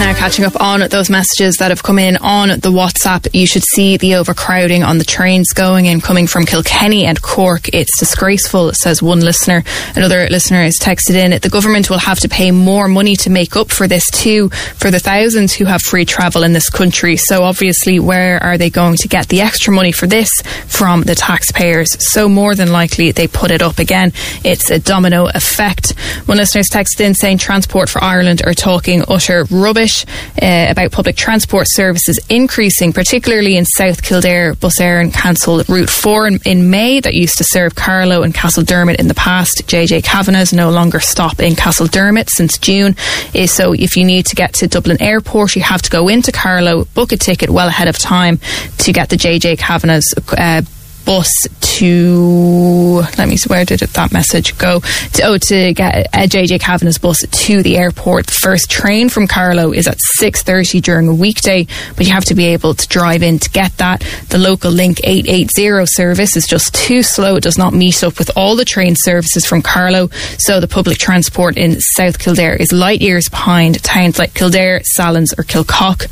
Now catching up on those messages that have come in on the WhatsApp, you should see the overcrowding on the trains going and coming from Kilkenny and Cork. It's disgraceful, says one listener. Another listener has texted in, the government will have to pay more money to make up for this too, for the thousands who have free travel in this country. So obviously, where are they going to get the extra money for this? From the taxpayers. So more than likely they put it up again. It's a domino effect. One listener's texted in saying Transport for Ireland are talking utter rubbish about public transport services increasing, particularly in South Kildare. Bus Éireann cancelled Route 4 in May that used to serve Carlow and Castledermot in the past. JJ Kavanagh's no longer stop in Castledermot since June. So if you need to get to Dublin Airport, you have to go into Carlow, book a ticket well ahead of time to get the JJ Kavanagh's bus to, let me see, where did that message go? To get a JJ Kavanagh's bus to the airport. The first train from Carlow is at 6:30 during a weekday, but you have to be able to drive in to get that. The local Link 880 service is just too slow. It does not meet up with all the train services from Carlow, so the public transport in South Kildare is light years behind towns like Kildare, Sallins or Kilcock.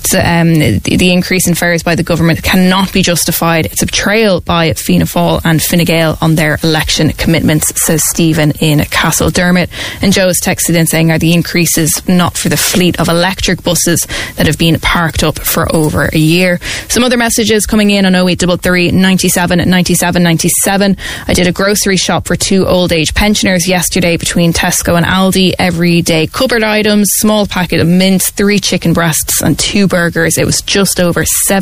The increase in fares by the government cannot be justified. It's a betrayal by Fianna Fáil and Fine Gael on their election commitments, says Stephen in Castledermot. And Joe has texted in saying, are the increases not for the fleet of electric buses that have been parked up for over a year? Some other messages coming in on 0833 97 97 97. I did a grocery shop for 2 old age pensioners yesterday between Tesco and Aldi. Everyday cupboard items, small packet of mince, 3 chicken breasts and 2 burgers. It was just over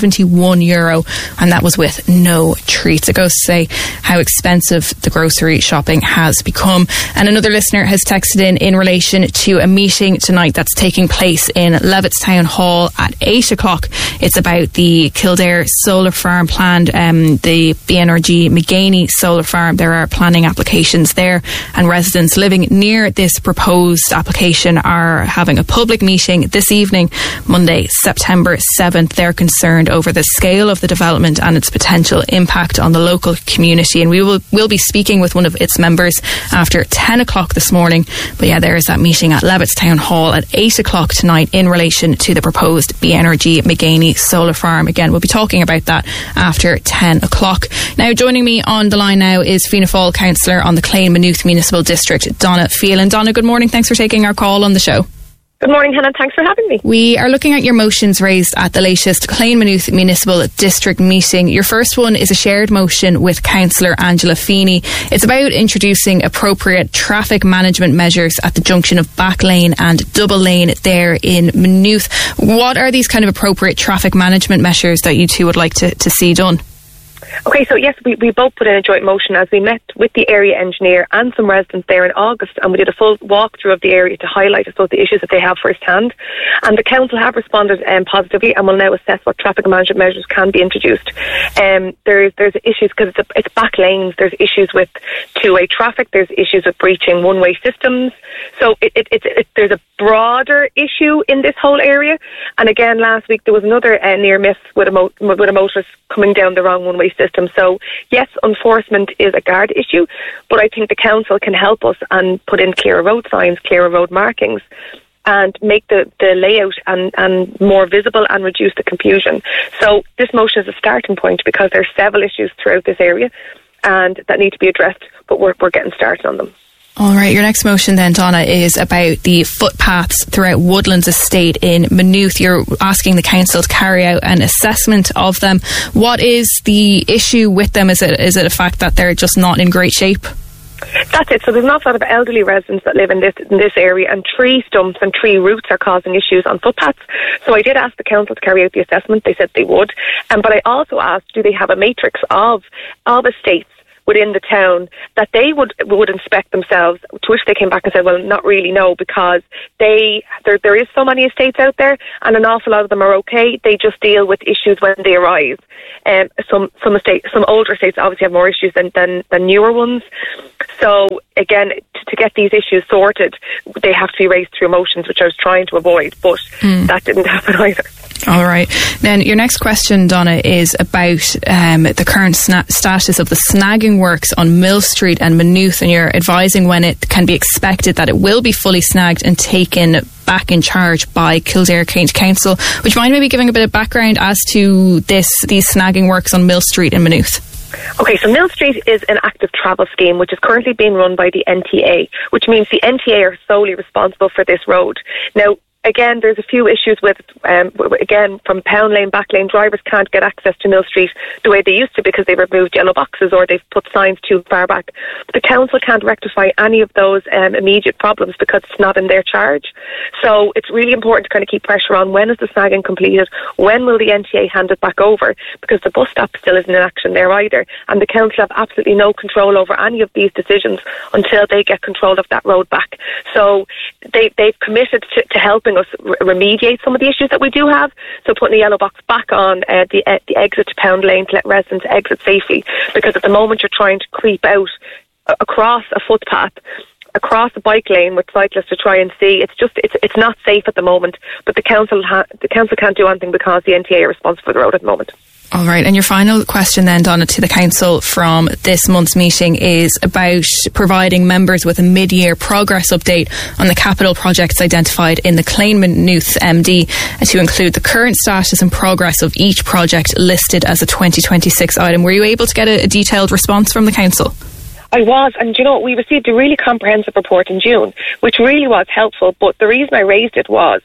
€71, and that was with no treats. It goes to say how expensive the grocery shopping has become. And another listener has texted in relation to a meeting tonight that's taking place in Levitt's Town Hall at 8 o'clock. It's about the Kildare solar farm planned, the BNRG McGaney solar farm. There are planning applications there, and residents living near this proposed application are having a public meeting this evening, Monday, September 7th. They're concerned over the scale of the development and its potential impact on the local community, and we'll be speaking with one of its members after 10 o'clock this morning. But yeah, there is that meeting at Levitt's Town Hall at 8 o'clock tonight in relation to the proposed BNRG McGaney solar farm. Again, we'll be talking about that after 10 o'clock. Now, joining me on the line now is Fianna Fáil councillor on the Clane Maynooth Municipal District, Donna Phelan. Donna, good morning. Thanks for taking our call on the show. Good morning, Hannah. Thanks for having me. We are looking at your motions raised at the latest Clane Maynooth Municipal District meeting. Your first one is a shared motion with Councillor Angela Feeney. It's about introducing appropriate traffic management measures at the junction of Back Lane and Double Lane there in Maynooth. What are these kind of appropriate traffic management measures that you two would like to see done? Okay, so yes, we both put in a joint motion as we met with the area engineer and some residents there in August, and we did a full walkthrough of the area to highlight, I suppose, the issues that they have firsthand. And the council have responded positively and will now assess what traffic management measures can be introduced. There's issues because it's back lanes. There's issues with two-way traffic. There's issues with breaching one-way systems. So there's a broader issue in this whole area. And again, last week there was another near miss with a motorist coming down the wrong one-way system. So yes, enforcement is a guard issue, but I think the council can help us and put in clearer road signs, clearer road markings, and make the layout and more visible and reduce the confusion. So this motion is a starting point because there are several issues throughout this area and that need to be addressed, but we're getting started on them. All right, your next motion then, Donna, is about the footpaths throughout Woodlands Estate in Maynooth. You're asking the council to carry out an assessment of them. What is the issue with them? Is it a fact that they're just not in great shape? That's it. So there's an awful lot of elderly residents that live in this area, and tree stumps and tree roots are causing issues on footpaths. So I did ask the council to carry out the assessment. They said they would. But I also asked, do they have a matrix of estates within the town that they would inspect themselves, to which they came back and said, well, not really, no, because there is so many estates out there and an awful lot of them are okay. They just deal with issues when they arise. Some older estates obviously have more issues than newer ones. So again, to get these issues sorted, they have to be raised through motions, which I was trying to avoid, but that didn't happen either. All right. Then your next question, Donna, is about the current status of the snagging works on Mill Street and Maynooth, and you're advising when it can be expected that it will be fully snagged and taken back in charge by Kildare County Council. Would you mind maybe giving a bit of background as to these snagging works on Mill Street and Maynooth? Okay, so Mill Street is an active travel scheme which is currently being run by the NTA, which means the NTA are solely responsible for this road. Now, again, there's a few issues with, again, from Pound Lane, Back Lane, drivers can't get access to Mill Street the way they used to because they've removed yellow boxes or they've put signs too far back. But the council can't rectify any of those immediate problems because it's not in their charge. So it's really important to kind of keep pressure on when is the snagging completed, when will the NTA hand it back over, because the bus stop still isn't in action there either. And the council have absolutely no control over any of these decisions until they get control of that road back. So they've committed to helping us remediate some of the issues that we do have, so putting a yellow box back on the exit to Pound Lane to let residents exit safely, because at the moment you're trying to creep out across a footpath, across a bike lane with cyclists to try and see. It's not safe at the moment, but the council can't do anything because the NTA are responsible for the road at the moment. All right, and your final question then, Donna, to the council from this month's meeting is about providing members with a mid-year progress update on the capital projects identified in the Clane Maynooth MD, to include the current status and progress of each project listed as a 2026 item. Were you able to get a detailed response from the council? I was, and you know, we received a really comprehensive report in June, which really was helpful, but the reason I raised it was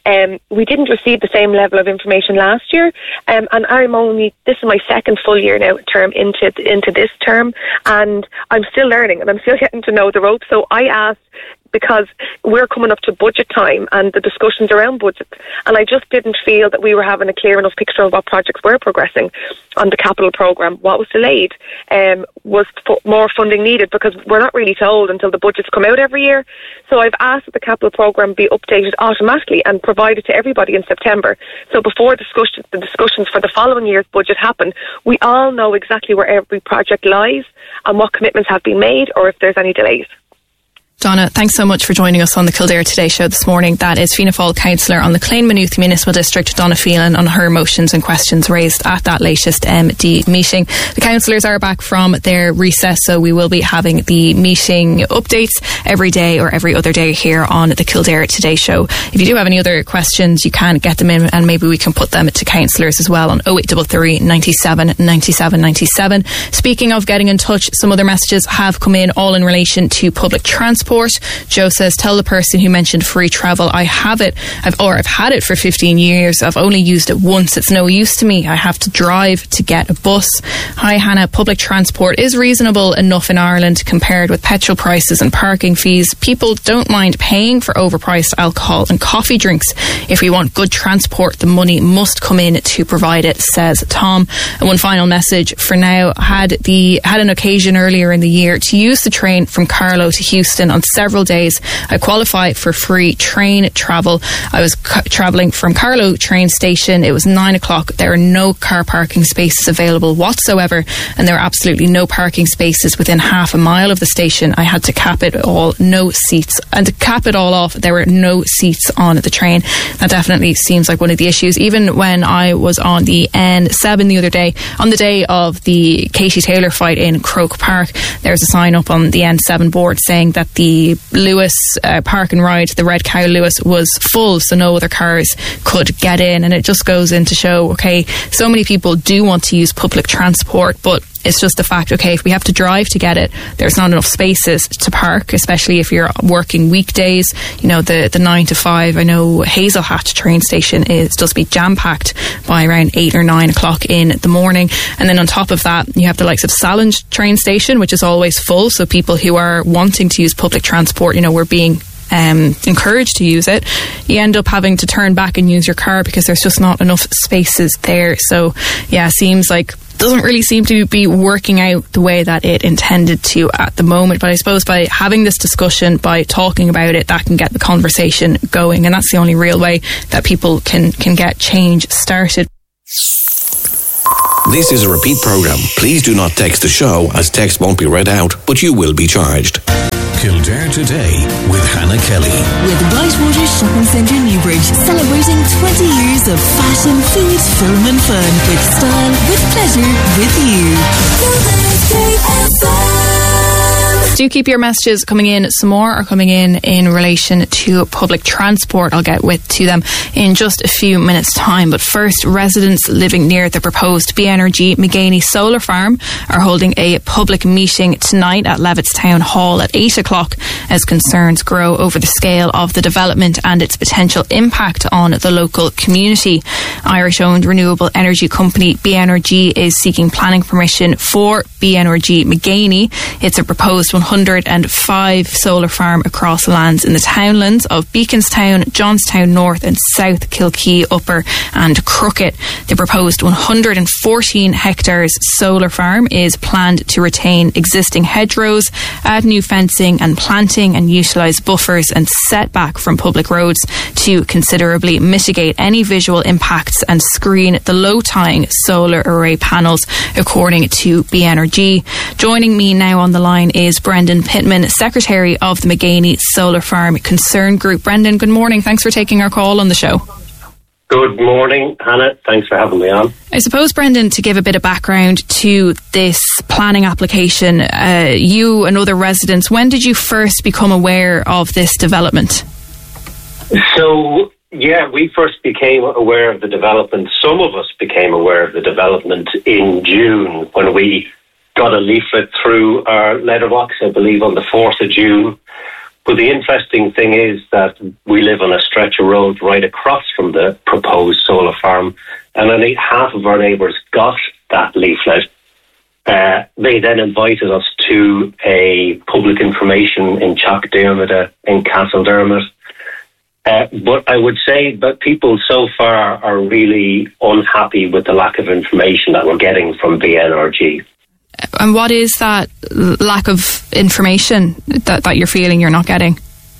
we didn't receive the same level of information last year, and this is my second full year now term into this term, and I'm still learning and I'm still getting to know the ropes. So I asked, because we're coming up to budget time and the discussions around budgets, and I just didn't feel that we were having a clear enough picture of what projects were progressing on the capital programme. What was delayed was more funding needed, because we're not really told until the budgets come out every year. So I've asked that the capital programme be updated automatically and provided to everybody in September. So before the discussions for the following year's budget happen, we all know exactly where every project lies and what commitments have been made or if there's any delays. Donna, thanks so much for joining us on the Kildare Today show this morning. That is Fianna Fáil councillor on the Clane Maynooth Municipal District, Donna Phelan, on her motions and questions raised at that latest MD meeting. The councillors are back from their recess, so we will be having the meeting updates every day or every other day here on the Kildare Today show. If you do have any other questions, you can get them in, and maybe we can put them to councillors as well on 0833 97 97 97. Speaking of getting in touch, some other messages have come in, all in relation to public transport. Joe says, tell the person who mentioned free travel I have it. I've had it for 15 years. I've only used it once. It's no use to me. I have to drive to get a bus. Hi Hannah, public transport is reasonable enough in Ireland compared with petrol prices and parking fees. People don't mind paying for overpriced alcohol and coffee drinks. If we want good transport, the money must come in to provide it, says Tom. And one final message for now. Had an occasion earlier in the year to use the train from Carlow to Houston on several days. I qualify for free train travel. I was travelling from Carlow train station. It was 9 o'clock. There are no car parking spaces available whatsoever, and there are absolutely no parking spaces within half a mile of the station. I had to cap it all, no seats. And to cap it all off, there were no seats on the train. That definitely seems like one of the issues. Even when I was on the N7 the other day, on the day of the Katie Taylor fight in Croke Park, there's a sign up on the N7 board saying that the Lewis Park and Ride, the Red Cow Lewis, was full, so no other cars could get in. And it just goes in to show, okay, so many people do want to use public transport, but it's just the fact, okay, if we have to drive to get it, there's not enough spaces to park, especially if you're working weekdays. You know, the 9 to 5, I know Hazelhatch train station is just be jam-packed by around 8 or 9 o'clock in the morning. And then on top of that, you have the likes of Sallinge train station, which is always full. So people who are wanting to use public transport, you know, we're being encouraged to use it. You end up having to turn back and use your car because there's just not enough spaces there. So yeah, seems like doesn't really seem to be working out the way that it intended to at the moment. But I suppose by having this discussion, by talking about it, that can get the conversation going, and that's the only real way that people can get change started. This is a repeat programme. Please do not text the show, as text won't be read out, but you will be charged. Kildare Today with Hannah Kelly. With Whitewater Shopping Centre Newbridge, celebrating 20 years of fashion, food, film and fun. With style, with pleasure, with you. Do keep your messages coming in. Some more are coming in relation to public transport. I'll get to them in just a few minutes' time. But first, residents living near the proposed BNRG Maganey Solar Farm are holding a public meeting tonight at Levitt's Town Hall at 8 o'clock as concerns grow over the scale of the development and its potential impact on the local community. Irish-owned renewable energy company BNRG is seeking planning permission for BNRG Maganey. It's a proposed 105 solar farm across lands in the townlands of Beaconstown, Johnstown North and South Kilkee Upper and Crooked. The proposed 114 hectares solar farm is planned to retain existing hedgerows, add new fencing and planting and utilise buffers and setback from public roads to considerably mitigate any visual impacts and screen the low-tying solar array panels, according to BNRG. Joining me now on the line is Brendan Pittman, Secretary of the Maganey Solar Farm Concern Group. Brendan, good morning. Thanks for taking our call on the show. Good morning, Hannah. Thanks for having me on. I suppose, Brendan, to give a bit of background to this planning application, you and other residents, when did you first become aware of this development? So, we first became aware of the development. Some of us became aware of the development in June when we got a leaflet through our letterbox, I believe on the 4th of June. But the interesting thing is that we live on a stretch of road right across from the proposed solar farm, and only half of our neighbours got that leaflet. They then invited us to a public information in Chalkdermot in Castledermot. But I would say that people so far are really unhappy with the lack of information that we're getting from BNRG. And what is that lack of information that you're feeling you're not getting?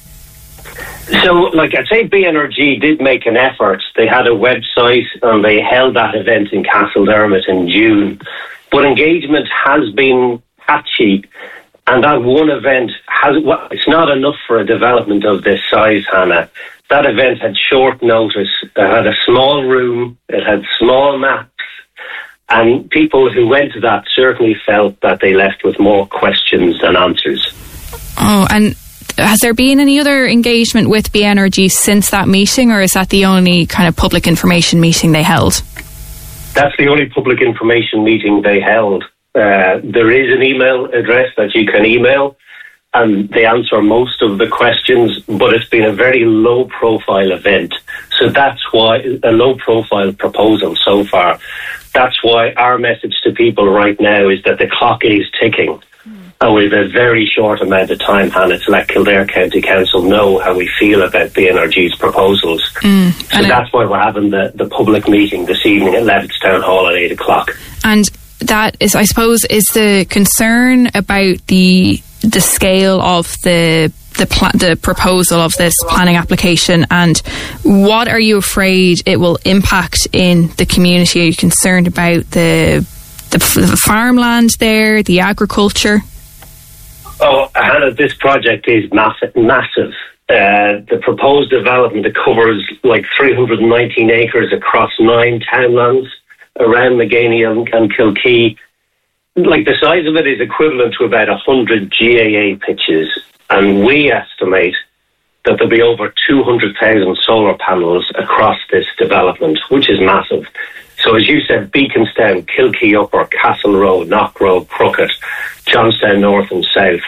So, I'd say BNRG did make an effort. They had a website and they held that event in Castledermot in June. But engagement has been patchy. And that one event it's not enough for a development of this size, Hannah. That event had short notice. It had a small room. It had small maps. And people who went to that certainly felt that they left with more questions than answers. Oh, and has there been any other engagement with BNRG since that meeting, or is that the only kind of public information meeting they held? That's the only public information meeting they held. There is an email address that you can email, and they answer most of the questions, but it's been a very low-profile event. So that's why a low-profile proposal so far. That's why our message to people right now is that the clock is ticking. And we have a very short amount of time, Hannah, to let Kildare County Council know how we feel about BNRG's proposals. So that's why we're having the public meeting this evening at Levitt's Town Hall at 8 o'clock. And that is, I suppose, is the concern about the scale of the proposal of this planning application, and what are you afraid it will impact in the community? Are you concerned about the farmland there, the agriculture? Oh, Hannah, this project is massive. The proposed development, it covers 319 acres across 9 townlands around Maganey and Kilkee. The size of it is equivalent to about 100 GAA pitches. And we estimate that there'll be over 200,000 solar panels across this development, which is massive. So as you said, Beaconstown, Kilkee Upper, Castle Road, Knock Road, Crooked, Johnstown North and South.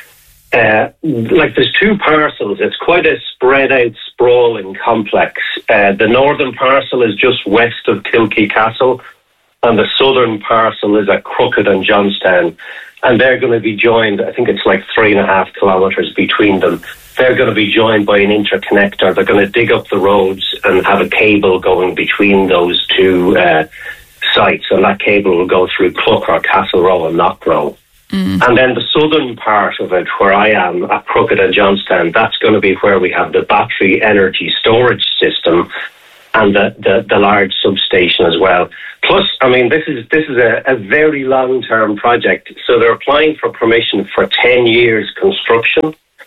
There's 2 parcels. It's quite a spread out, sprawling complex. The northern parcel is just west of Kilkee Castle, and the southern parcel is at Crooked and Johnstown. And they're going to be joined, I think it's 3.5 kilometres between them. They're going to be joined by an interconnector. They're going to dig up the roads and have a cable going between those 2 sites. And that cable will go through Clucker, Castle Row and Knock Row. And then the southern part of it, where I am, at Crooked and Johnstown, that's going to be where we have the battery energy storage system and the large substation as well. Plus, this is a very long-term project. So they're applying for permission for 10 years construction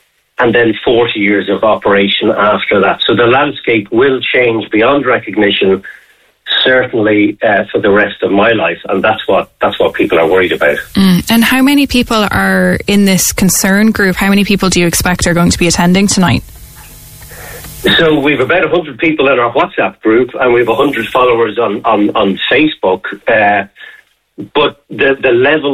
and then 40 years of operation after that. So the landscape will change beyond recognition, certainly for the rest of my life, and that's what people are worried about. And how many people are in this concern group? How many people do you expect are going to be attending tonight? So we've about 100 people in our WhatsApp group, and we've 100 followers on Facebook. But the level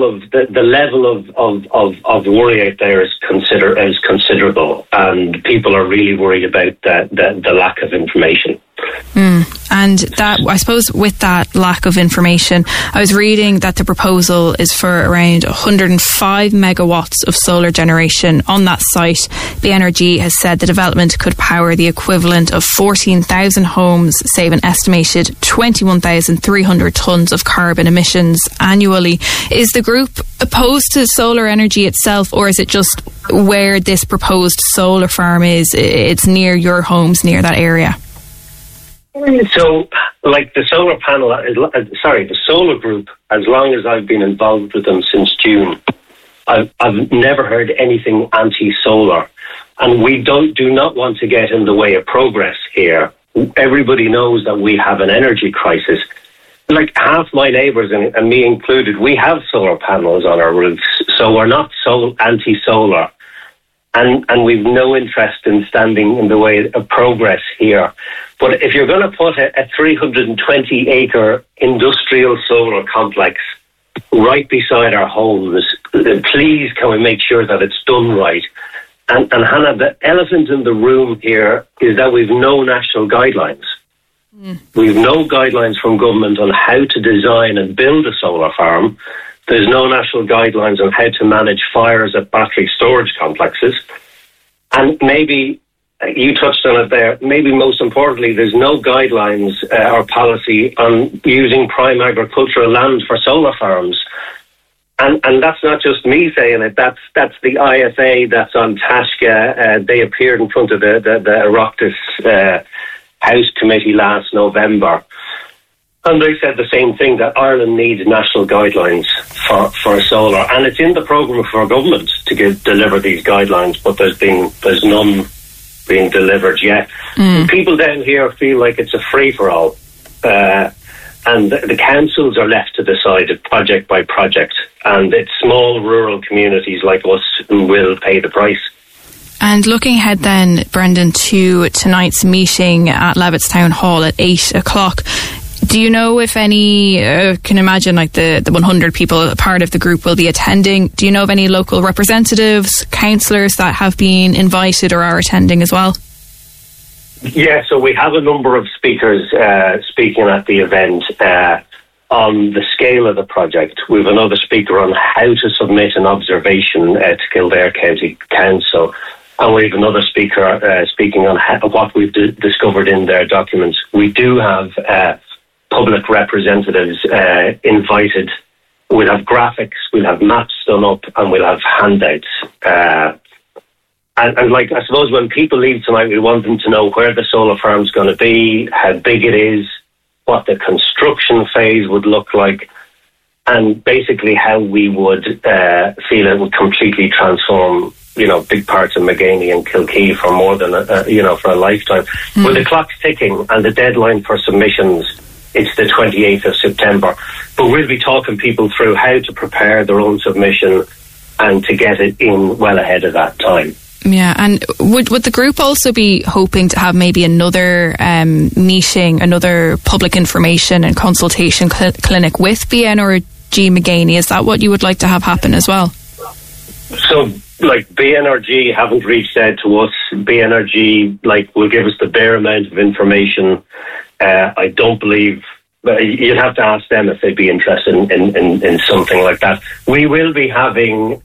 of worry out there is considerable, and people are really worried about the lack of information. And that, I suppose, with that lack of information, I was reading that the proposal is for around 105 megawatts of solar generation on that site. BNRG has said the development could power the equivalent of 14,000 homes, save an estimated 21,300 tonnes of carbon emissions annually. Is the group opposed to solar energy itself, or is it just where this proposed solar farm is? It's near your homes, near that area? So, like the solar group, as long as I've been involved with them since June, I've never heard anything anti-solar. And we do not want to get in the way of progress here. Everybody knows that we have an energy crisis. Like half my neighbours, and me included, we have solar panels on our roofs, so we're not so anti-solar. And we've no interest in standing in the way of progress here. But if you're going to put a 320-acre industrial solar complex right beside our homes, please can we make sure that it's done right? And Hannah, the elephant in the room here is that we've no national guidelines. We've no guidelines from government on how to design and build a solar farm. There's no national guidelines on how to manage fires at battery storage complexes. And maybe, you touched on it there, maybe most importantly, there's no guidelines or policy on using prime agricultural land for solar farms. And that's not just me saying it, that's the IFA, that's on Tasca. They appeared in front of the Oireachtas House Committee last November. And they said the same thing, that Ireland needs national guidelines for solar. And it's in the programme for our government to deliver these guidelines, but there's none being delivered yet. People down here feel like it's a free-for-all. And the councils are left to decide it project by project. And it's small rural communities like us who will pay the price. And looking ahead then, Brendan, to tonight's meeting at Levitt's Town Hall at 8 o'clock, do you know if any, can imagine like the 100 people, part of the group will be attending. Do you know of any local representatives, councillors that have been invited or are attending as well? Yeah, so we have a number of speakers speaking at the event on the scale of the project. We have another speaker on how to submit an observation to Kildare County Council. And we have another speaker speaking on what we've discovered in their documents. We do have public representatives invited. We'll have graphics, we'll have maps done up, and we'll have handouts. And like, I suppose when people leave tonight, we want them to know where the solar farm's going to be, how big it is, what the construction phase would look like, and basically how we would feel it would completely transform, big parts of Maganey and Kilkee for more than for a lifetime. But the clock's ticking, and the deadline for submissions, it's the 28th of September. But we'll be talking people through how to prepare their own submission and to get it in well ahead of that time. Yeah, and would the group also be hoping to have maybe another meeting, another public information and consultation clinic with BNRG Maganey? Is that what you would like to have happen as well? So, BNRG haven't reached out to us. BNRG, will give us the bare amount of information. I don't believe... You'd have to ask them if they'd be interested in something like that. We will be having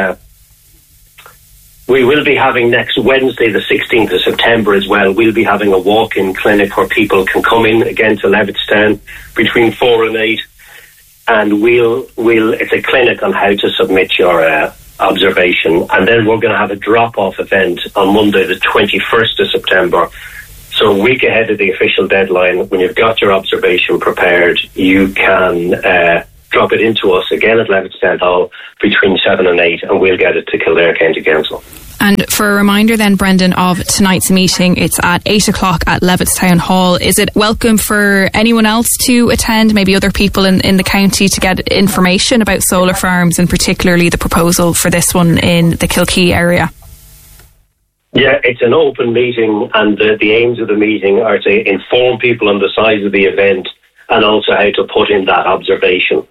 next Wednesday, the 16th of September as well. We'll be having a walk-in clinic where people can come in again to Levittstown between 4 and 8. And it's a clinic on how to submit your observation. And then we're going to have a drop-off event on Monday, the 21st of September. So a week ahead of the official deadline, when you've got your observation prepared, you can drop it into us again at Levittstown Hall between 7 and 8, and we'll get it to Kildare County Council. And for a reminder then, Brendan, of tonight's meeting, it's at 8 o'clock at Levitts Town Hall. Is it welcome for anyone else to attend, maybe other people in the county, to get information about solar farms and particularly the proposal for this one in the Kilkee area? Yeah, it's an open meeting, and the aims of the meeting are to inform people on the size of the event and also how to put in that observation.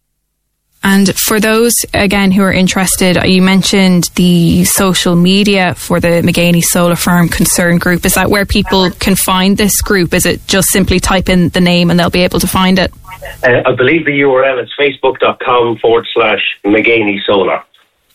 And for those, again, who are interested, you mentioned the social media for the Maganey Solar Farm Concern Group. Is that where people can find this group? Is it just simply type in the name and they'll be able to find it? I believe the URL is facebook.com/Maganey Solar.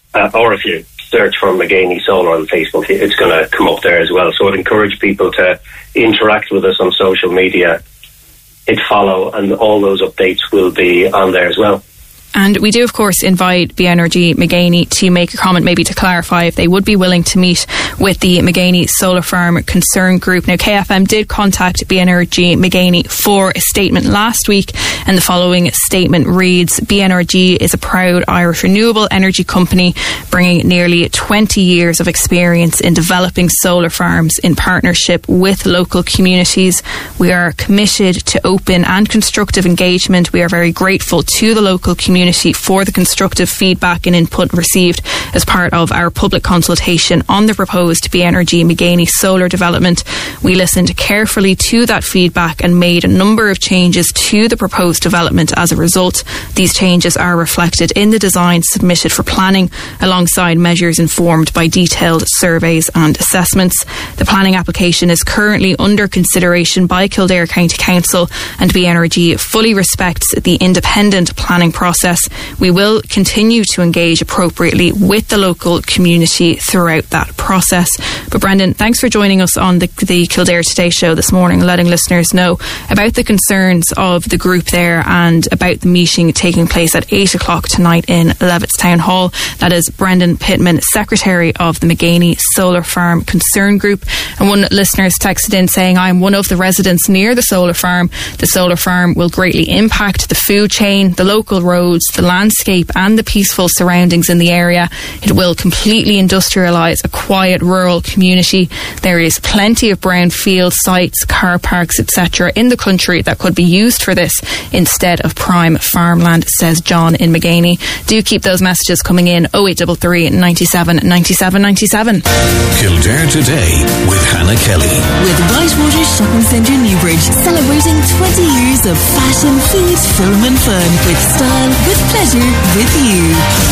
Or if you search for Maganey Solar on Facebook, it's going to come up there as well. So I'd encourage people to interact with us on social media, hit follow, and all those updates will be on there as well. And we do, of course, invite BNRG Maganey to make a comment, maybe to clarify if they would be willing to meet with the Maganey Solar Farm Concern Group. Now, KFM did contact BNRG Maganey for a statement last week, and the following statement reads: BNRG is a proud Irish renewable energy company bringing nearly 20 years of experience in developing solar farms in partnership with local communities. We are committed to open and constructive engagement. We are very grateful to the local community for the constructive feedback and input received as part of our public consultation on the proposed BNRG Maganey solar development. We listened carefully to that feedback and made a number of changes to the proposed development as a result. These changes are reflected in the design submitted for planning, alongside measures informed by detailed surveys and assessments. The planning application is currently under consideration by Kildare County Council, and BNRG fully respects the independent planning process. We will continue to engage appropriately with the local community throughout that process. But Brendan, thanks for joining us on the Kildare Today show this morning, letting listeners know about the concerns of the group there and about the meeting taking place at 8 o'clock tonight in Levitts Town Hall. That is Brendan Pittman, Secretary of the Maganey Solar Farm Concern Group. And one listener has texted in saying, I'm one of the residents near the solar farm. The solar farm will greatly impact the food chain, the local roads, the landscape and the peaceful surroundings in the area. It will completely industrialise a quiet rural community. There is plenty of brownfield sites, car parks, etc. in the country that could be used for this instead of prime farmland, says John in Maganey. Do keep those messages coming in. 0833 97 97 97. Kildare Today with Hannah Kelly. With Whitewater Shopping Centre Newbridge, celebrating 20 years of fashion, food, film and fun with style, with pleasure, with you.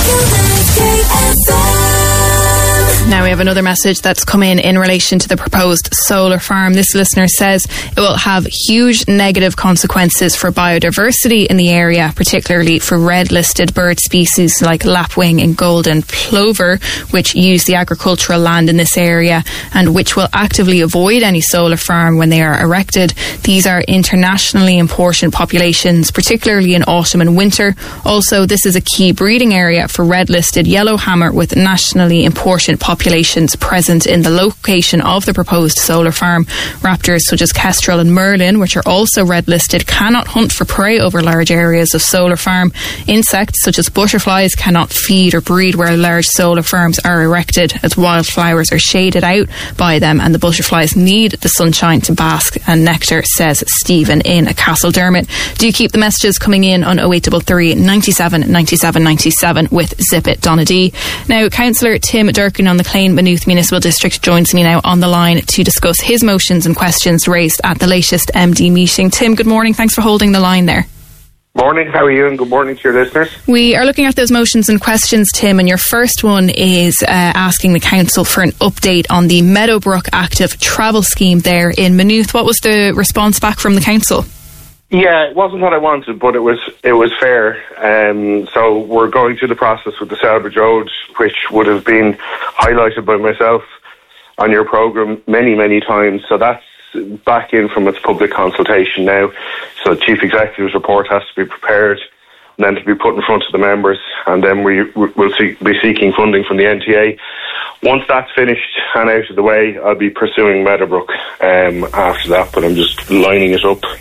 Now we have another message that's come in relation to the proposed solar farm. This listener says it will have huge negative consequences for biodiversity in the area, particularly for red-listed bird species like lapwing and golden plover, which use the agricultural land in this area and which will actively avoid any solar farm when they are erected. These are internationally important populations, particularly in autumn and winter. Also, this is a key breeding area for red-listed yellowhammer, with nationally important populations present in the location of the proposed solar farm. Raptors such as kestrel and merlin, which are also red listed, cannot hunt for prey over large areas of solar farm. Insects such as butterflies cannot feed or breed where large solar farms are erected, as wildflowers are shaded out by them and the butterflies need the sunshine to bask and nectar, says Stephen in Castledermot. Do keep the messages coming in on 0833 97 97 97 with Zip It Donadee. Now, Councillor Tim Durkin on the Clane Maynooth Municipal District joins me now on the line to discuss his motions and questions raised at the latest MD meeting. Tim, good morning. Thanks for holding the line there. Morning, how are you? And good morning to your listeners. We are looking at those motions and questions, Tim, and your first one is asking the Council for an update on the Meadowbrook Active Travel Scheme there in Maynooth. What was the response back from the Council? Yeah, it wasn't what I wanted, but it was fair. So we're going through the process with the Selbridge Road, which would have been highlighted by myself on your programme many, many times. So that's back in from its public consultation now. So the Chief Executive's report has to be prepared and then to be put in front of the members, and then we'll be seeking funding from the NTA. Once that's finished and out of the way, I'll be pursuing Meadowbrook after that, but I'm just lining it up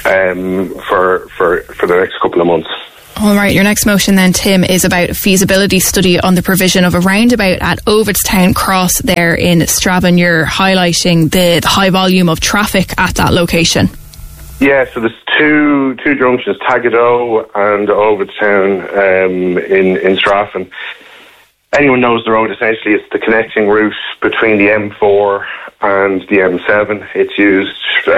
for the next couple of months. All right, your next motion then, Tim, is about a feasibility study on the provision of a roundabout at Ovidstown Cross there in Strabane. You're highlighting the high volume of traffic at that location. Yeah, so there's two junctions, Tagado and Ovidstown in Strabane. Anyone knows the road, essentially it's the connecting route between the M4 and the M7. It's used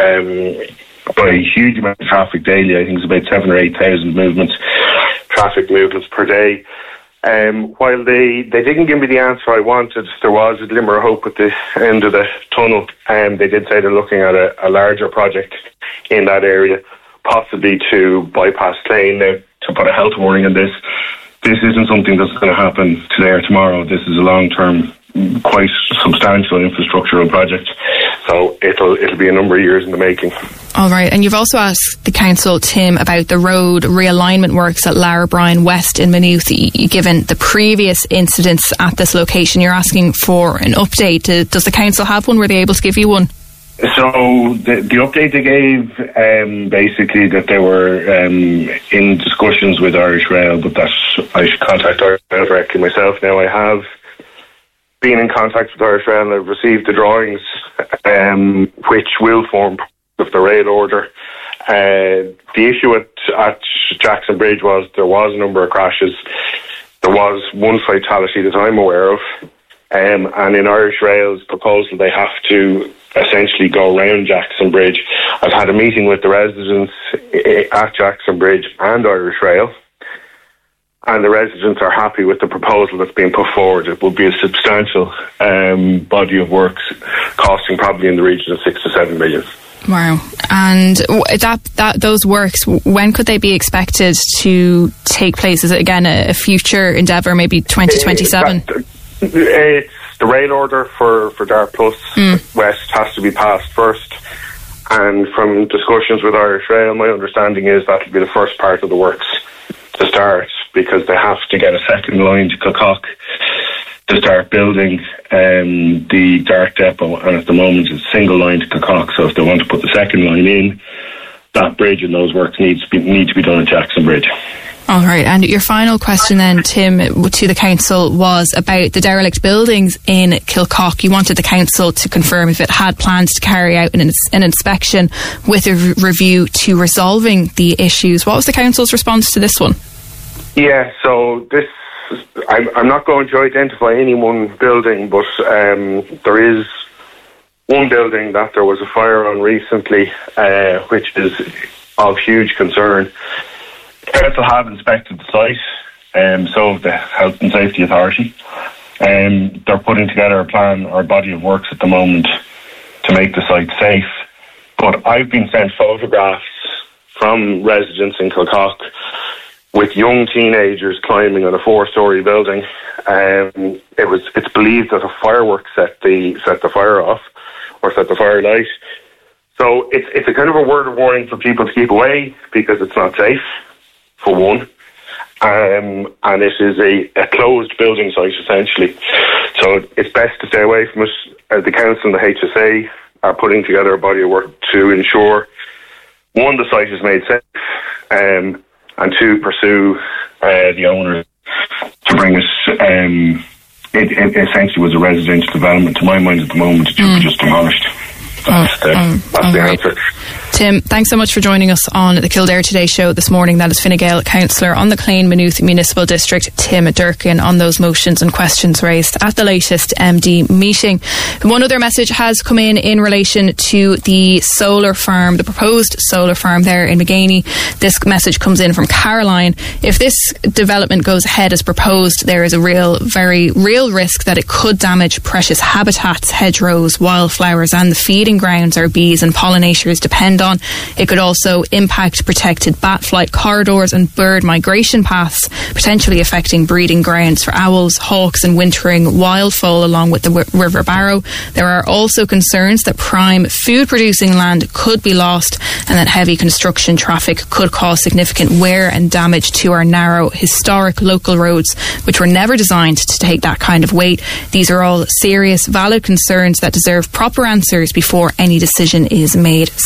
by a huge amount of traffic daily. I think it's about 7,000 or 8,000 traffic movements per day. While they didn't give me the answer I wanted, there was a glimmer of hope at the end of the tunnel. They did say they're looking at a larger project in that area, possibly to bypass Clane. Now, to put a health warning on this isn't something that's going to happen today or tomorrow. This is a long-term, quite substantial infrastructural project. So it'll be a number of years in the making. All right, and you've also asked the council, Tim, about the road realignment works at Lara Bryan West in Maynooth. Given the previous incidents at this location, you're asking for an update. Does the council have one? Were they able to give you one? So the update they gave, basically that they were in discussions with Irish Rail, but that I should contact Irish Rail directly myself. Now, I have been in contact with Irish Rail and I've received the drawings, which will form part of the rail order. The issue at Jackson Bridge was there was a number of crashes. There was one fatality that I'm aware of, and in Irish Rail's proposal they have to essentially go around Jackson Bridge. I've had a meeting with the residents at Jackson Bridge and Irish Rail, and the residents are happy with the proposal that's being put forward. It would be a substantial body of works costing probably in the region of 6 to 7 million. Wow. And those works, when could they be expected to take place? Is it again a future endeavour, maybe 2027? It's the rail order for Dart Plus West has to be passed first, and from discussions with Irish Rail, my understanding is that will be the first part of the works to start, because they have to get a second line to Kilcock to start building the Dart depot, and at the moment it's a single line to Kilcock. So if they want to put the second line in, that bridge and those works need to be done at Jackson Bridge. All right, and your final question then, Tim, to the council was about the derelict buildings in Kilcock. You wanted the council to confirm if it had plans to carry out an inspection with a review to resolving the issues. What was the council's response to this one? Yeah, so this, I'm not going to identify any one building, but there is one building that there was a fire on recently, which is of huge concern. Council have inspected the site, so the Health and Safety Authority. They're putting together a plan or body of works at the moment to make the site safe. But I've been sent photographs from residents in Kilcock with young teenagers climbing on a 4-storey building. It's believed that a firework set the fire off, or set the fire light. So it's a kind of a word of warning for people to keep away, because it's not safe, for one. And it is a closed building site, essentially. So it's best to stay away from it. The council and the HSA are putting together a body of work to ensure, one, the site is made safe, and two, pursue the owner to bring us. It essentially was a residential development. To my mind, at the moment, it should be just demolished. That's the answer. Tim, thanks so much for joining us on the Kildare Today show this morning. That is Fine Gael councillor on the Clane Maynooth Municipal District, Tim Durkin, on those motions and questions raised at the latest MD meeting. One other message has come in relation to the solar farm, the proposed solar farm there in Maganey. This message comes in from Caroline. If this development goes ahead as proposed, there is a very real risk that it could damage precious habitats, hedgerows, wildflowers and the feeding grounds our bees and pollinators depend on. It could also impact protected bat flight corridors and bird migration paths, potentially affecting breeding grounds for owls, hawks and wintering wildfowl along with the River Barrow. There are also concerns that prime food producing land could be lost and that heavy construction traffic could cause significant wear and damage to our narrow historic local roads, which were never designed to take that kind of weight. These are all serious, valid concerns that deserve proper answers before any decision is made, says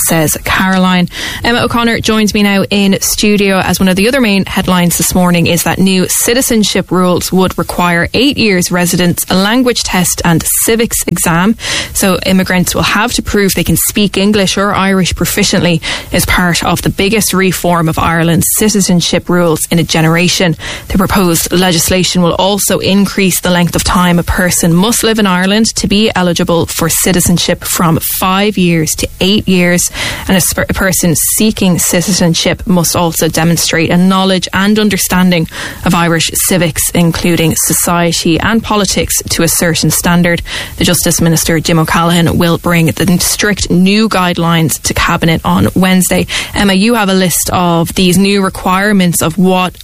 Caroline. Emma O'Connor joins me now in studio, as one of the other main headlines this morning is that new citizenship rules would require 8 years residence, a language test and civics exam. So immigrants will have to prove they can speak English or Irish proficiently as part of the biggest reform of Ireland's citizenship rules in a generation. The proposed legislation will also increase the length of time a person must live in Ireland to be eligible for citizenship from 5 years to 8 years, and a person seeking citizenship must also demonstrate a knowledge and understanding of Irish civics, including society and politics, to a certain standard. The Justice Minister, Jim O'Callaghan, will bring the strict new guidelines to Cabinet on Wednesday. Emma, you have a list of these new requirements of what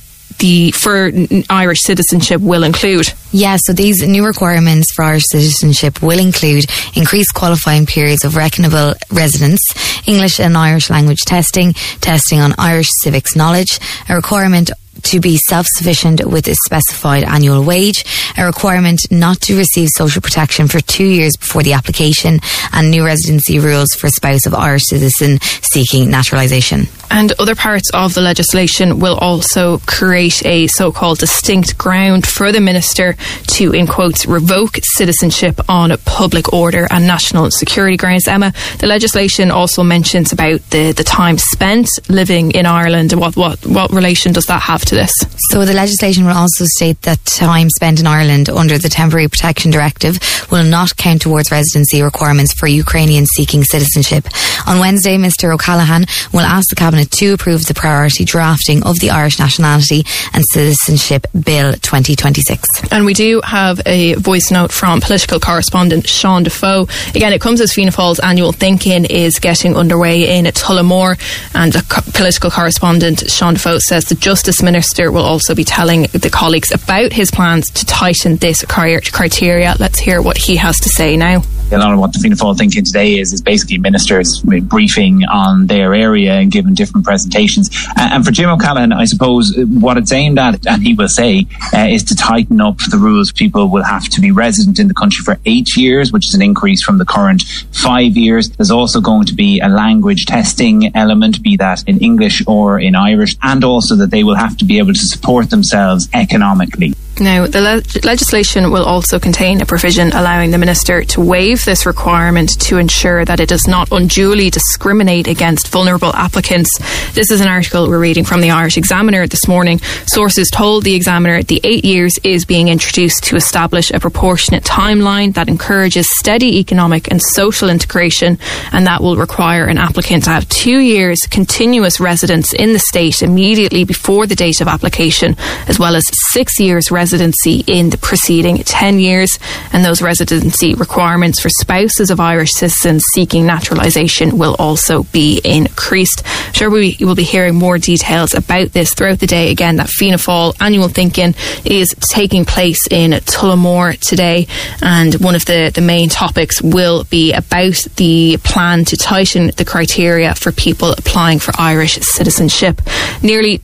for Irish citizenship will include. Yeah, so these new requirements for Irish citizenship will include increased qualifying periods of reckonable residence, English and Irish language testing on Irish civics knowledge, a requirement to be self-sufficient with a specified annual wage, a requirement not to receive social protection for 2 years before the application, and new residency rules for a spouse of Irish citizen seeking naturalisation. And other parts of the legislation will also create a so-called distinct ground for the Minister to, in quotes, revoke citizenship on public order and national security grounds. Emma, the legislation also mentions about the time spent living in Ireland. What relation does that have to this? So the legislation will also state that time spent in Ireland under the Temporary Protection Directive will not count towards residency requirements for Ukrainians seeking citizenship. On Wednesday, Mr O'Callaghan will ask the Cabinet to approve the priority drafting of the Irish Nationality and Citizenship Bill 2026. And we do have a voice note from political correspondent Sean Defoe. Again, it comes as Fianna Fáil's annual Think-In is getting underway in Tullamore, and political correspondent Sean Defoe says the Justice Minister will also be telling the colleagues about his plans to tighten this criteria. Let's hear what he has to say now. A lot of what the Fianna Fáil Think-In today is basically ministers briefing on their area and giving different presentations. And for Jim O'Callaghan, I suppose what it's aimed at, and he will say, is to tighten up the rules. People will have to be resident in the country for 8 years, which is an increase from the current 5 years. There's also going to be a language testing element, be that in English or in Irish, and also that they will have to be able to support themselves economically. Now, the legislation will also contain a provision allowing the Minister to waive this requirement to ensure that it does not unduly discriminate against vulnerable applicants. This is an article we're reading from the Irish Examiner this morning. Sources told the Examiner the 8 years is being introduced to establish a proportionate timeline that encourages steady economic and social integration, and that will require an applicant to have 2 years continuous residence in the state immediately before the date of application, as well as 6 years residency in the preceding 10 years. And those residency requirements for spouses of Irish citizens seeking naturalisation will also be increased. I'm sure we will be hearing more details about this throughout the day. Again, that Fianna Fáil annual Think-In is taking place in Tullamore today, and one of the main topics will be about the plan to tighten the criteria for people applying for Irish citizenship. Nearly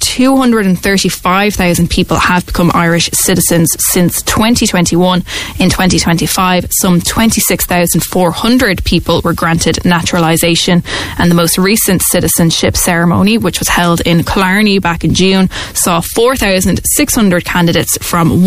235,000 people have become Irish citizens since 2021. In 2025, some 26,400 people were granted naturalisation, and the most recent citizenship ceremony, which was held in Killarney back in June, saw 4,600 candidates from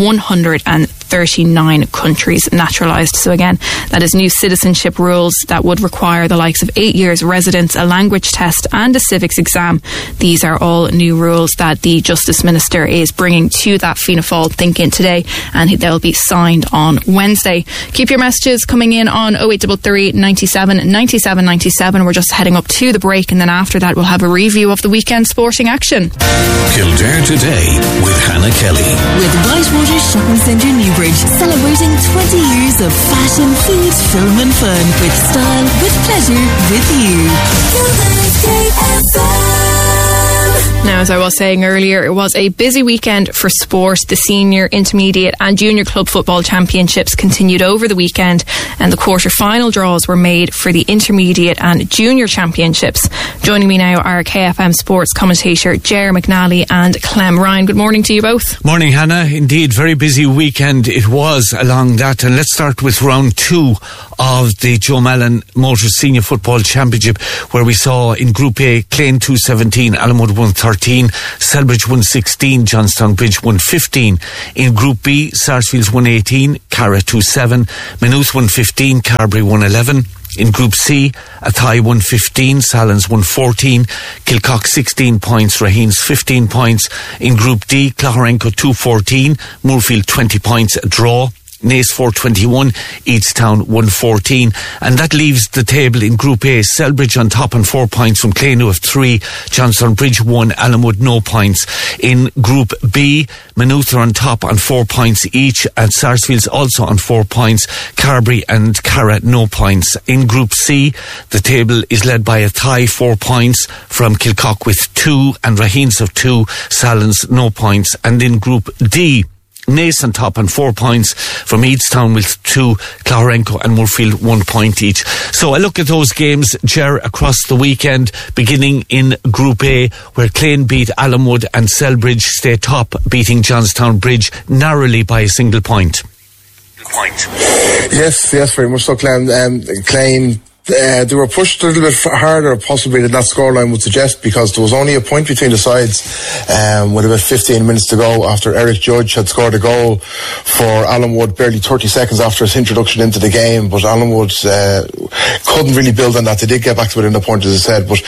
139 countries naturalised. So again, that is new citizenship rules that would require the likes of 8 years residence, a language test and a civics exam. These are all new rules that the Justice Minister is bringing to that Fianna Fáil Think-In today, and they'll be signed on Wednesday. Keep your messages coming in on 0833 97 97 97. We're just heading up to the break, and then after that we'll have a review of the weekend sporting action. Kildare Today with Hannah Kelly. With Whitewater Shopping Centre Newbridge, celebrating 20 years of fashion, food, film and fun, with style, with pleasure, with you. Kildare KFM. Now, as I was saying earlier, it was a busy weekend for sport. The senior, intermediate and junior club football championships continued over the weekend, and the quarter-final draws were made for the intermediate and junior championships. Joining me now are KFM Sports commentator Ger McNally and Clem Ryan. Good morning to you both. Morning, Hannah. Indeed, very busy weekend it was along that. And let's start with round 2 of the Joe Mallon Motors Senior Football Championship, where we saw in Group A, Clane 217, Allenwood 113, Selbridge 116, Johnstown Bridge 115. In Group B, Sarsfields 118, Cara 27, Maynooth 115, Carbery 111. In Group C, Athy 115, Sallins 114, Kilcock 16 points, Raheens 15 points. In Group D, Clougharenco 214, Moorfield 20 points, a draw. Naas 421, Eadstown 114, and that leaves the table in Group A. Selbridge on top on 4 points from Clane, who have 3, Johnstown Bridge 1, Allenwood no points. In Group B, Maynooth are on top on 4 points each, and Sarsfields also on 4 points, Carbery and Cara no points. In Group C, the table is led by Athy 4 points from Kilcock with 2, and Raheens have 2, Sallins no points. And in Group D, Naas on top on 4 points from Eadstown with 2, Clougharenco and Moorfield 1 point each. So I look at those games, Ger, across the weekend, beginning in Group A, where Clane beat Allenwood and Selbridge stay top, beating Johnstown Bridge narrowly by a single point. Yes, very much so, Clane. They were pushed a little bit harder, possibly, than that scoreline would suggest, because there was only a point between the sides with about 15 minutes to go after Eric Judge had scored a goal for Allenwood barely 30 seconds after his introduction into the game. But Allenwood couldn't really build on that. They did get back to within a point, as I said, but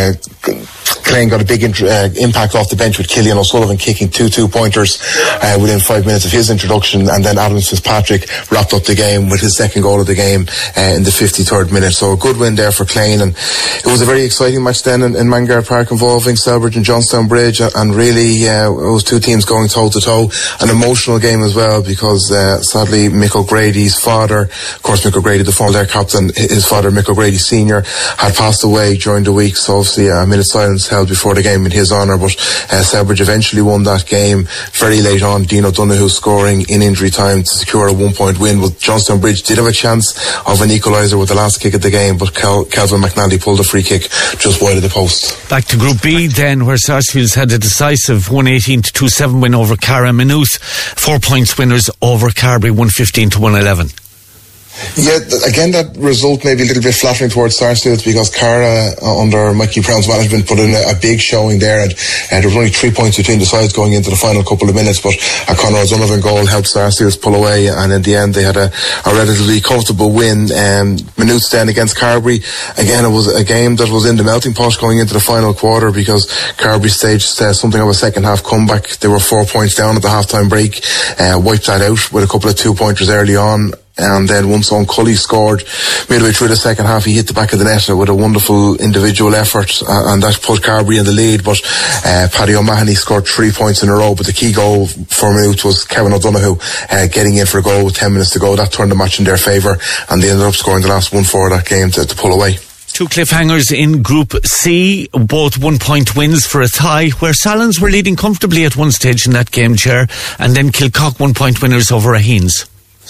Clane got a big impact off the bench with Killian O'Sullivan kicking 2 2-pointers within 5 minutes of his introduction, and then Adam Fitzpatrick wrapped up the game with his second goal of the game in the 53rd minute. So a good win there for Clane, and it was a very exciting match then in Mangard Park involving Selbridge and Johnstown Bridge, and really it was two teams going toe to toe. An emotional game as well, because sadly Mick O'Grady's father, of course Mick O'Grady, the former captain, his father Mick O'Grady Senior, had passed away during the week, so obviously a minute silence held before the game in his honour. But Selbridge eventually won that game very late on, Dean O'Donoghue scoring in injury time to secure a 1 point win. But Johnstown Bridge did have a chance of an equaliser with the last kick of the game, but Calvin McNally pulled a free kick just wide of the post. Back to Group B then, where Sarsfields had a decisive 118-27 win over Cara. Maynooth 4 points winners over Carbery 115-111. Yeah, again, that result may be a little bit flattering towards Sarsfields, because Cara, under Mikey Brown's management, put in a big showing there, and there was only 3 points between the sides going into the final couple of minutes, but a Conor O'Donovan goal helped Sarsfields pull away, and in the end they had a relatively comfortable win. Maynooth then against Carbery, again it was a game that was in the melting pot going into the final quarter, because Carbery staged something of a second half comeback. They were 4 points down at the half-time break, wiped that out with a couple of 2-pointers early on. And then once Owen Cully scored midway through the second half, he hit the back of the net with a wonderful individual effort, and that put Carbery in the lead. But Paddy O'Mahony scored 3 points in a row, but the key goal for Maynooth was Kevin O'Donoghue getting in for a goal with 10 minutes to go. That turned the match in their favour, and they ended up scoring the last one for that game to pull away. Two cliffhangers in Group C, both 1 point wins for Athy, where Sallins were leading comfortably at one stage in that game, Ger, and then Kilcock 1 point winners over Raheens.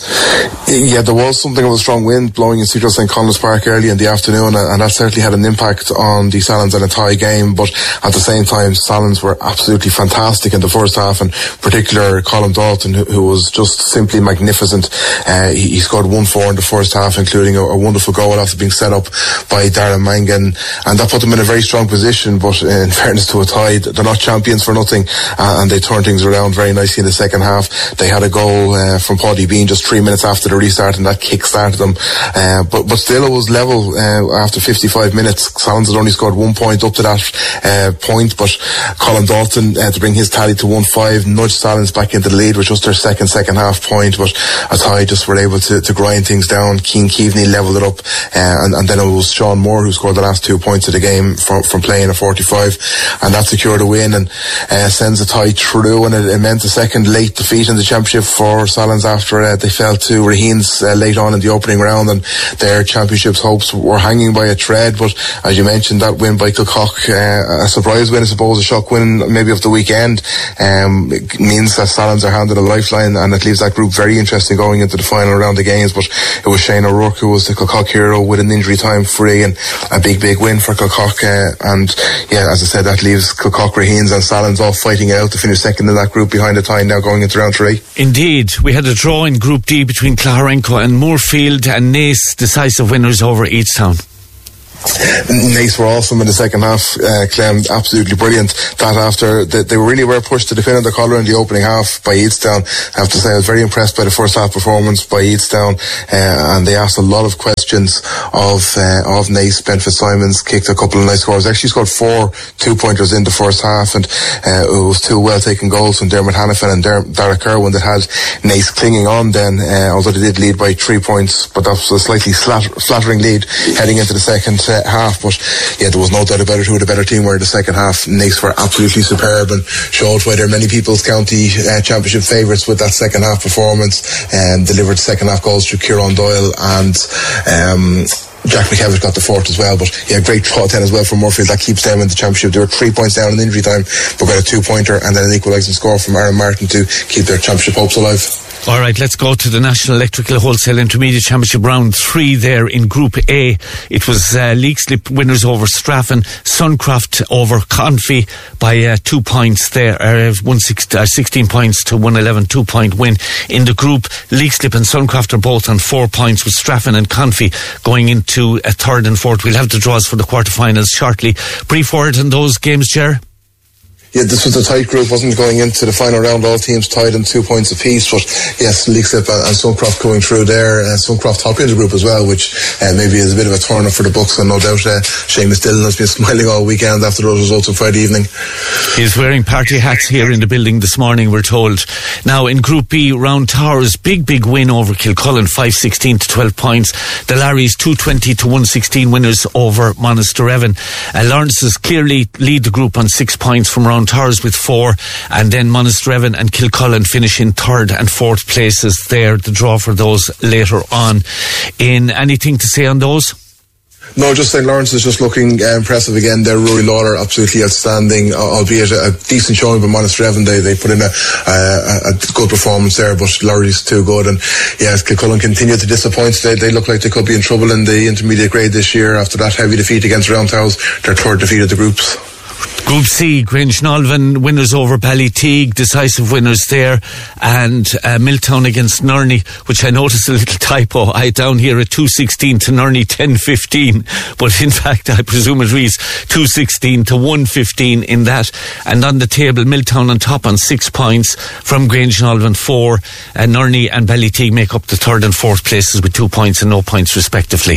Yeah, there was something of a strong wind blowing in Cedar St. Conleth's Park early in the afternoon, and that certainly had an impact on the Sallins and Athy game. But at the same time, Sallins were absolutely fantastic in the first half, and in particular Colin Dalton, who was just simply magnificent. He scored 1-4 in the first half, including a wonderful goal after being set up by Darren Mangan, and that put them in a very strong position. But in fairness to Athy, they're not champions for nothing, and they turned things around very nicely in the second half. They had a goal from Paddy Bean just 3 minutes after the restart, and that kick started them, but still it was level after 55 minutes. Sallins had only scored 1 point up to that point, but Colin Dalton to bring his tally to 1-5 nudged Sallins back into the lead with just their second half point. But Athy just were able to grind things down. Cian Keaveney levelled it up, and then it was Sean Moore who scored the last 2 points of the game from playing a 45, and that secured a win and sends Athy through, and it meant a second late defeat in the championship for Sallins after they fell to Raheen's late on in the opening round, and their championship's hopes were hanging by a thread. But as you mentioned, that win by Kilcock, a surprise win, I suppose, a shock win maybe of the weekend, it means that Salons are handed a lifeline, and it leaves that group very interesting going into the final round of games. But it was Shane O'Rourke who was the Kilcock hero with an injury time free, and a big win for Kilcock. And yeah, as I said, that leaves Kilcock, Raheen's and Salons all fighting out to finish second in that group behind the tie now going into round 3. Indeed, we had a draw in Group D between Clarenco and Moorfield, and Naas decisive winners over Easttown. Naas were awesome in the second half, Clem, absolutely brilliant. That after they really were pushed to the pin of the collar in the opening half by Easttown. I have to say I was very impressed by the first half performance by Easttown, and they asked a lot of questions of Naas. Ben Fitzsimons kicked a couple of nice scores. Actually scored 4 2-pointers in the first half, and it was 2 well taken goals from Dermot Hannafin and Derek Irwin that had Naas clinging on then, although they did lead by 3 points, but that was a slightly flattering lead heading into the second half. But yeah, there was no doubt about it who the better team were in the second half. Naas were absolutely superb and showed why they're many people's county championship favourites with that second half performance, and delivered second half goals through Kieran Doyle and Jack McKevitt got the 4th as well. But yeah, great draw 10 as well for Moorfield. That keeps them in the championship. They were 3 points down in injury time, but got a 2-pointer and then an equalising score from Aaron Martin to keep their championship hopes alive. Alright, let's go to the National Electrical Wholesale Intermediate Championship round 3 there in Group A. It was Leixlip winners over Straffan, Suncroft over Confey by 2 points there, 16 points to 111, 2-point win. In the group, Leixlip and Suncroft are both on 4 points, with Straffan and Confey going into a 3rd and 4th. We'll have the draws for the quarterfinals shortly. Brief word on those games, Ger? Yeah, this was a tight group, wasn't going into the final round, all teams tied on 2 points apiece, but yes, Leixlip and Suncroft going through there, Suncroft topping the group as well, which maybe is a bit of a turn up for the Bucks, and no doubt Seamus Dillon has been smiling all weekend after those results on Friday evening. He's wearing party hats here in the building this morning, we're told. Now in Group B, Round Towers, big win over Kilcullen, 5-16 to 12 points. The Larrys 220 to 116 winners over Monasterevan. Lawrence's clearly lead the group on 6 points from Round Towers with 4, and then Monasterevan and Kilcullen finish in 3rd and 4th places there. The draw for those later on. In anything to say on those? No, just St. Lawrence is just looking impressive again. Their Rory Lawler absolutely outstanding, albeit a decent showing by Monasterevan. They put in a good performance there, but Lawry's too good. And yes, Kilcullen continue to disappoint. They look like they could be in trouble in the intermediate grade this year after that heavy defeat against Round Towers, their 3rd defeat of the groups. Group C, Grange-Nolvan winners over Ballyteague, decisive winners there, and Milltown against Nurney, which I noticed a little typo. I down here at 216 to Nurney 10-15, but in fact I presume it reads 216 to 115 in that. And on the table, Milltown on top on 6 points from Grange-Nolvan 4, and Nurney and Ballyteague make up the 3rd and 4th places with 2 points and no points respectively.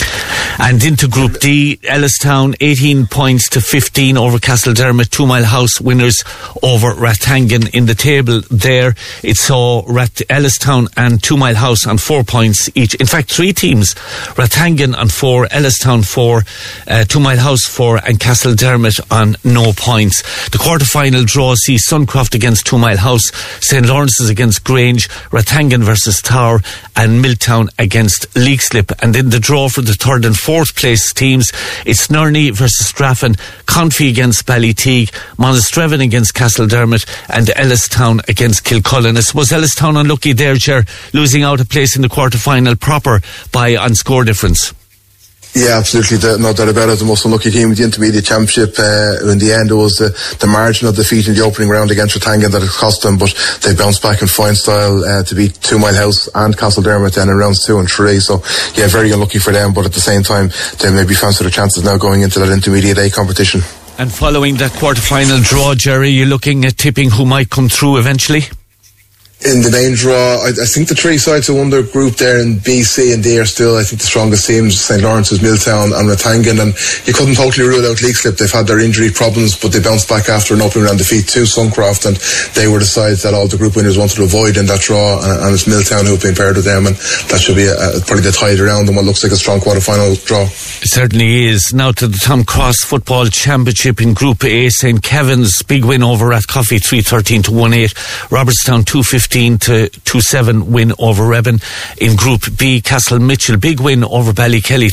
And into Group D, Ellistown 18 points to 15 over Castledermot. 2 Mile House winners over Rathangan. In the table there, it saw Ellistown and 2 Mile House on 4 points each. In fact, 3 teams, Rathangan on 4, Ellistown 4, 2 Mile House 4, and Castledermot on no points. The quarter-final draw sees Suncroft against 2 Mile House, St. Lawrence's against Grange, Rathangan versus Tower, and Milltown against Leixlip. And in the draw for the 3rd and 4th place teams, it's Nurney versus Straffan, Confey against Ballyteague, Monasterevan against Castledermot, and Ellistown against Kilcullen. I suppose Ellistown unlucky there, Ger, losing out a place in the quarter-final proper by on score difference. Yeah, absolutely, no doubt about it. The most unlucky team with the intermediate championship. In the end, it was the margin of defeat in the opening round against Rathangan that it cost them, but they bounced back in fine style to beat 2 Mile House and Castledermot then in rounds 2 and 3. So yeah, very unlucky for them, but at the same time they maybe fancy their chances now going into that intermediate A competition. And following that quarter-final draw, Jerry, you're looking at tipping who might come through eventually? In the main draw, I think the 3 sides who won their group there in B, C and D are still, I think, the strongest teams. St. Lawrence's, Milltown and Rathangan, and you couldn't totally rule out Leixlip. They've had their injury problems, but they bounced back after an opening round defeat to Suncroft, and they were the sides that all the group winners wanted to avoid in that draw, and it's Milltown who've been paired with them, and that should be probably the tide around in what looks like a strong quarter-final draw. It certainly is. Now to the Tom Cross Football Championship in Group A. St. Kevin's big win over Rathcoffey 3-13 to 1-8, Robertstown 2-15 15-7 win over Reben. In Group B, Castle Mitchell, big win over Ballykelly,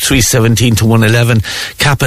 317-111. Kappa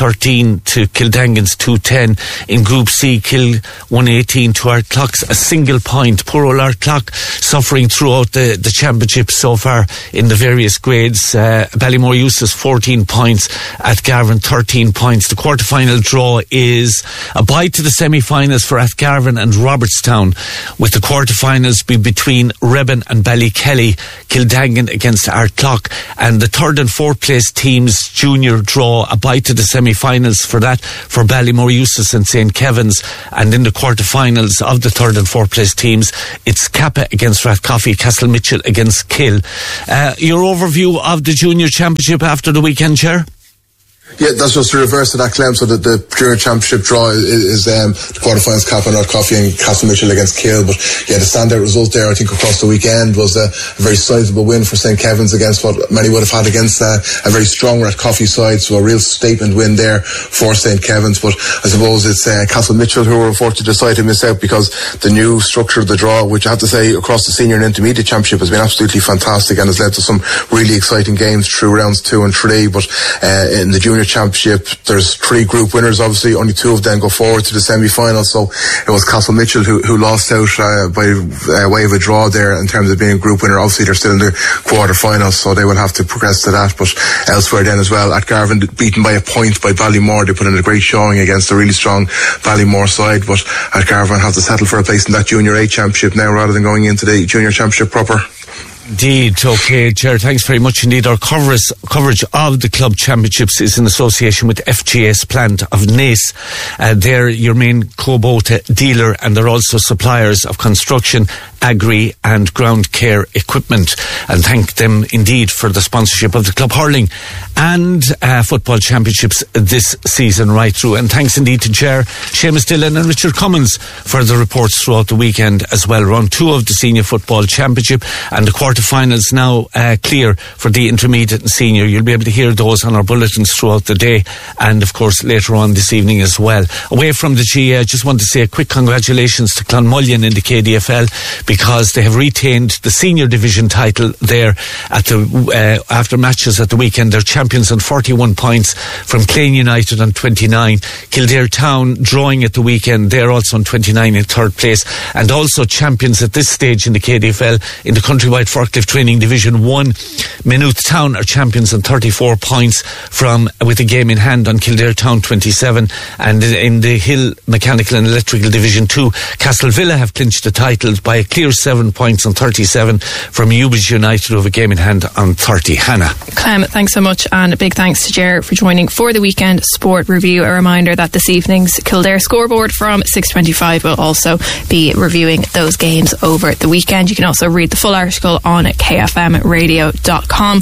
313 to Kildangans 210. In Group C, Kill 118 to Ardclough, a single point. Poor old Ardclough suffering throughout the championship so far in the various grades. Ballymore Eustace 14 points, Athgarvan 13 points. The quarter-final draw is a bye to the semi-finals for Athgarvan and Robertstown, with the quarter-finals be between Reben and Ballykelly, Kildangan against Ardclough, and the third and fourth place teams junior draw a bye to the semi-finals for that for Ballymore Eustace and St. Kevin's, and in the quarter-finals of the third and fourth place teams it's Kappa against Rathcoffey, Castle Mitchell against Kill. Your overview of the junior championship after the weekend, Chair? Yeah, that's just the reverse of that, Clem. So the junior championship draw is the quarterfinals, Kappa, Ardcoffey and Castle Mitchell against Kill. But yeah, the standout result there, I think, across the weekend was a very sizable win for St. Kevin's against what many would have had against a very strong Rathcoffey side. So a real statement win there for St. Kevin's. But I suppose it's Castle Mitchell who were unfortunately decided to miss out, because the new structure of the draw, which I have to say across the senior and intermediate championship, has been absolutely fantastic and has led to some really exciting games through rounds 2 and 3. But in the junior championship, there's 3 group winners. Obviously only 2 of them go forward to the semi-final, so it was Castle Mitchell who lost out by way of a draw there in terms of being a group winner. Obviously they're still in the quarter-finals, so they will have to progress to that. But elsewhere then as well, Athgarvan beaten by a point by Ballymore. They put in a great showing against a really strong Ballymore side, but Athgarvan have to settle for a place in that junior A championship now rather than going into the junior championship proper. Indeed. Okay, Ger, thanks very much indeed. Our coverage of the club championships is in association with FGS Plant of Naas. They're your main Kubota dealer, and they're also suppliers of construction, agri and ground care equipment. And thank them indeed for the sponsorship of the club hurling and football championships this season right through. And thanks indeed to Ger, Seamus Dillon and Richard Cummins for the reports throughout the weekend as well. Round 2 of the senior football championship and the quarterfinals now clear for the intermediate and senior. You'll be able to hear those on our bulletins throughout the day and of course later on this evening as well. Away from the GA, I just want to say a quick congratulations to Clonmullion in the KDFL, because they have retained the senior division title there at the after matches at the weekend. They're champions on 41 points from Clane United on 29. Kildare Town drawing at the weekend, they're also on 29 in third place, and also champions at this stage in the KDFL in the countrywide forklift training division 1. Maynooth Town are champions on 34 points with a game in hand on Kildare Town 27, and in the Hill Mechanical and Electrical division 2, Castle Villa have clinched the title by a clear 7 points on 37 from Ubis United, who have a game in hand on 30. Hannah. Clem, thanks so much, and a big thanks to Ger for joining for the weekend sport review. A reminder that this evening's Kildare scoreboard from 6:25 will also be reviewing those games over the weekend. You can also read the full article on kfmradio.com.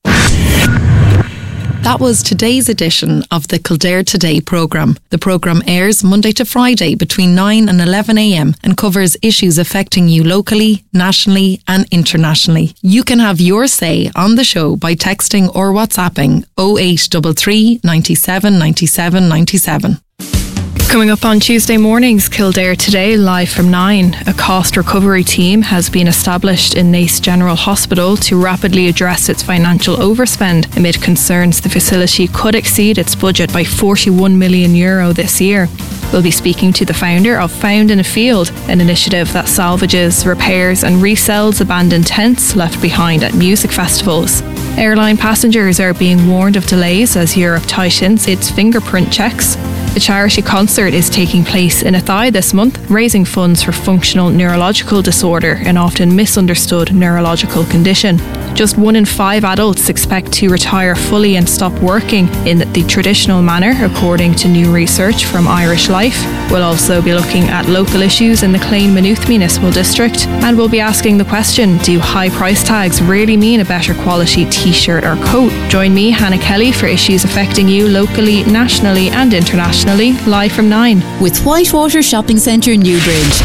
That was today's edition of the Kildare Today programme. The programme airs Monday to Friday between 9 and 11 a.m. and covers issues affecting you locally, nationally and internationally. You can have your say on the show by texting or WhatsApping 0833 97 97 97. Coming up on Tuesday mornings, Kildare Today, live from 9. A cost recovery team has been established in Naas General Hospital to rapidly address its financial overspend amid concerns the facility could exceed its budget by €41 million this year. We'll be speaking to the founder of Found in a Field, an initiative that salvages, repairs and resells abandoned tents left behind at music festivals. Airline passengers are being warned of delays as Europe tightens its fingerprint checks. A charity concert is taking place in Athy this month, raising funds for functional neurological disorder, an often misunderstood neurological condition. Just 1 in 5 adults expect to retire fully and stop working in the traditional manner, according to new research from Irish Life. We'll also be looking at local issues in the Clane Maynooth Municipal District, and we'll be asking the question, do high price tags really mean a better quality t-shirt or coat? Join me, Hannah Kelly, for issues affecting you locally, nationally and internationally, live from 9. With Whitewater Shopping Centre, Newbridge.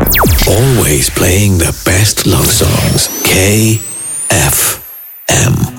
Always playing the best love songs. KFM.